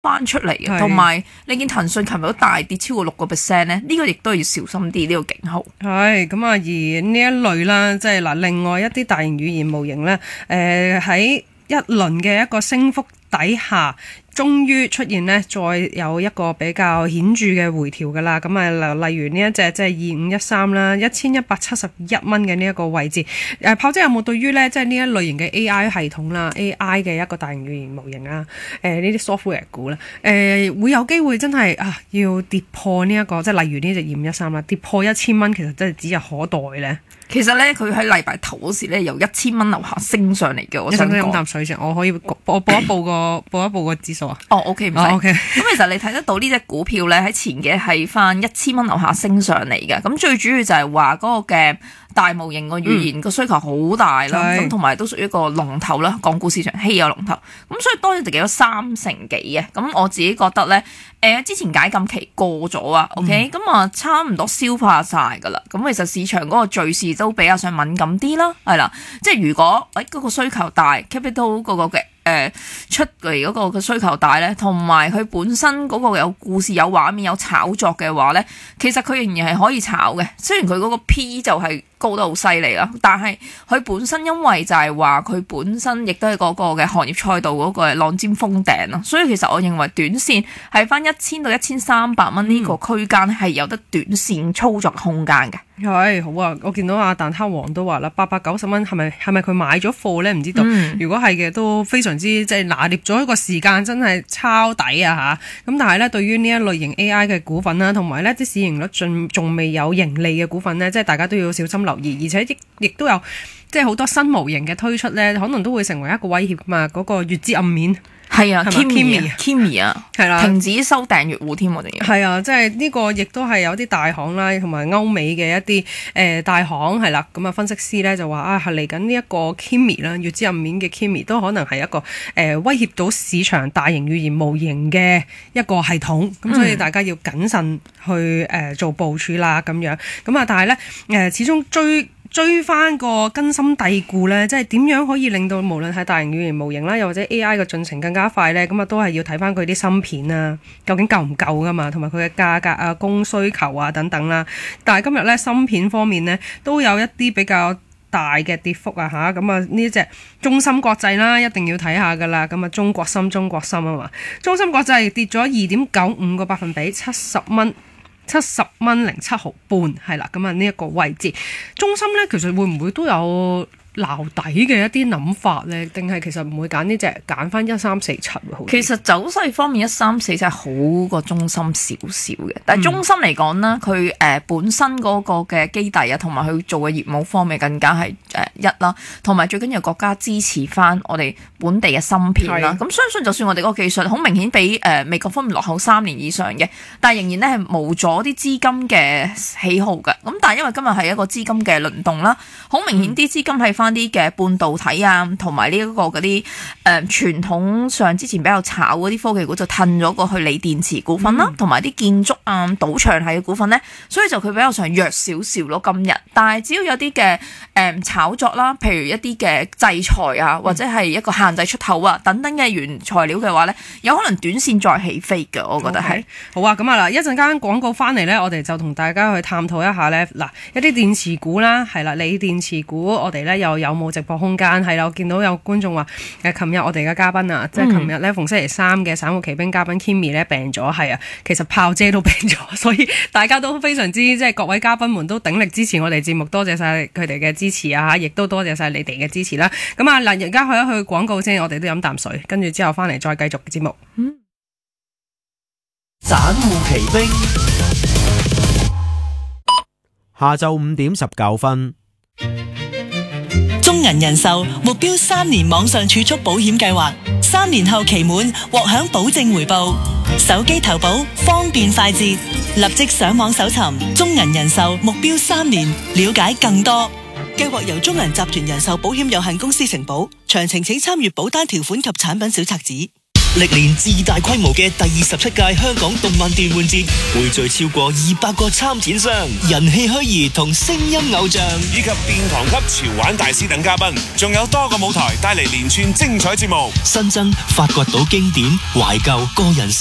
翻出嚟嘅，同埋你見騰訊琴日都大跌超過6%咧，呢個亦都要小心啲呢個警號。 係咁啊，而呢一類啦，即係嗱，另外一啲大型語言模型咧，喺一輪嘅一個升幅底下，終於出現呢，再有一個比較顯著嘅回調㗎啦。咁啊，例如呢一隻即係2513啦，1171蚊嘅呢一個位置。炮姐有冇對於呢，即係呢一類型嘅 AI 系統啦、AI 嘅一個大型語言模型啦、呢啲 software 股啦，會有機會真係要跌破呢一個，即係例如呢隻2513啦，跌破1000蚊，其實真係指日可待咧。 其實咧，佢喺禮拜頭嗰時咧，由1000蚊樓下升上嚟嘅。我想飲啖水先，我可以報一報個指數啊。 哦 ，OK 唔使。 OK。 咁其實你睇得到呢隻股票咧，喺前幾日係翻1000蚊樓下升上嚟嘅。咁最主要就係話嗰個嘅大模型個語言個需求好大啦，咁同埋都屬於一個龍頭啦，港股市場稀有龍頭。咁所以當日就幾咗3成幾嘅。咁我自己覺得咧，之前解禁期過咗啊 ，OK，咁啊差唔多消化晒噶啦。咁其實市場嗰個敘事都比較上敏感啲啦，係啦，即係如果嗰個需求大 ，capital 嗰個嘅出嚟嗰個嘅需求大咧，同埋佢本身嗰個有故事、有畫面、有炒作嘅話咧，其實佢仍然係可以炒嘅。雖然佢嗰個 P 就係高得好犀利啦，但係佢本身因為就係話佢本身亦都係嗰個嘅行業賽道嗰個浪尖峰頂啦，所以其實我認為短線係翻1000到1300蚊呢個區間係有得短線操作空間嘅。 係好啊！我見到阿蛋撻王都話啦，890蚊係咪佢買咗貨咧？唔知道。如果係嘅，都非常之即係拿捏咗一個時間，真係抄底啊嚇！咁但係咧，對於呢一類型 AI 嘅股份啦，同埋咧啲市盈率仲未有盈利嘅股份咧，即係大家都要小心留意，而且亦都有即係好多新模型嘅推出咧，可能都會成為一個威脅噶嘛。嗰個月之暗面。 係啊 Kimi 啊，係啦，停止收訂閱戶添，我哋係啊，即係呢個亦都係有啲大行啦，同埋歐美嘅一啲大行係啦，咁啊分析師咧就話係嚟緊呢一個 Kimi 啦，月之暗面嘅 Kimi 都可能係一個威脅到市場大型語言模型嘅一個系統，咁所以大家要謹慎去做部署啦咁樣，咁啊但係咧始終追翻個根深蒂固咧，即係點樣可以令到無論係大型語言模型啦，又或者 AI 嘅進程更加快咧？咁啊，都係要睇翻佢啲芯片啊，究竟夠唔夠噶嘛？同埋佢嘅價格啊、供需求啊等等啦。但係今日咧，芯片方面咧都有一啲比較大嘅跌幅啊嚇。咁啊，呢隻中芯國際啦，一定要睇下噶啦。咁啊，中國芯啊嘛，中芯國際跌咗2.95個百分比，70蚊07毫半，係啦，咁啊呢一個位置，中芯咧其實會唔會都有撈底嘅一啲諗法咧？定係其實唔會揀呢隻，揀翻1347好？ 其實走勢方面1347好過中芯少少嘅，但係中芯嚟講啦，佢本身嗰個嘅基地啊，同埋佢做嘅業務方面更加係一啦，同埋最緊要國家支持翻我哋本地嘅芯片啦。咁相信就算我哋嗰個技術好明顯比美國方面落後3年以上嘅，但係仍然咧係無阻啲資金嘅喜好嘅。咁但係因為今日係一個資金嘅輪動啦，好明顯啲資金係翻啲嘅半導體啊，同埋呢一個嗰啲傳統上之前比較炒嗰啲科技股就褪咗過去鋰電池股份啦，同埋啲建築啊、賭場係嘅股份咧，所以就佢比較上弱少少咯今日。但係只要有啲嘅炒作啦，譬如一啲嘅制裁啊，或者係一個限制出口啊等等嘅原材料嘅話咧，有可能短線再起飛嘅，我覺得係。 好啊，咁啊嗱，一陣間廣告翻嚟咧，我哋就同大家去探討一下咧，嗱一啲電池股啦，係啦，鋰電池股我哋咧又有冇直播空間？係啦，我見到有觀眾話琴日我哋嘅嘉賓啊，即係琴日咧逢星期三嘅散戶奇兵嘉賓 Kimi 咧病咗，係啊，其實炮姐都病咗，所以大家都非常之即係各位嘉賓們都鼎力支持我哋節目，多謝晒佢哋嘅支持啊！亦都多謝晒你哋嘅支持啦。咁啊嗱，而家去一去廣告先，我哋都飲啖水，跟住之後翻嚟再繼續節目。 散戶奇兵，下晝5點19分。 中銀人壽目標3年網上儲蓄保險計劃，3年後期滿獲享保證回報，手機投保方便快捷，立即上網搜尋中銀人壽目標3年，了解更多。計劃由中銀集團人壽保險有限公司承保，詳情請參閱保單條款及產品小冊子。 歷年最大規模嘅第27屆香港動漫電玩節，匯聚超過200個參展商、人氣虛擬同聲音偶像， 以及殿堂級潮玩大師等嘉賓，仲有多個舞台帶嚟連串精彩節目， 新增發掘到經典、懷舊、個人